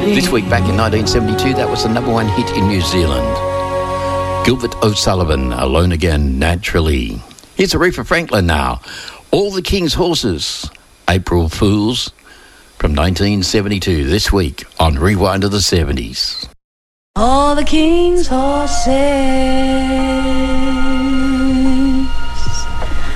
This week back in 1972, that was the number one hit in New Zealand. Gilbert O'Sullivan, Alone Again, Naturally. Here's Aretha Franklin now. All the King's Horses, April Fools, from 1972, this week on Rewind of the 70s. All the King's Horses